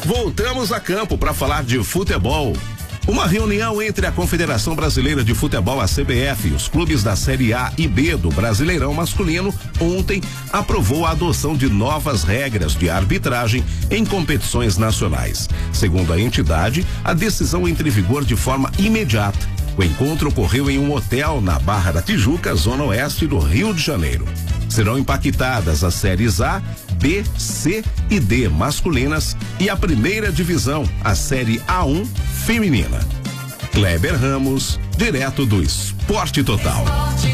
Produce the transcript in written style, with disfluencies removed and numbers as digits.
Voltamos a campo para falar de futebol. Uma reunião entre a Confederação Brasileira de Futebol, a CBF, e os clubes da Série A e B do Brasileirão Masculino ontem aprovou a adoção de novas regras de arbitragem em competições nacionais. Segundo a entidade, a decisão entra em vigor de forma imediata. O encontro ocorreu em um hotel na Barra da Tijuca, zona oeste do Rio de Janeiro. Serão impactadas as séries A, B, C e D masculinas e a primeira divisão, a série A1 feminina. Kleber Ramos, direto do Esporte Total.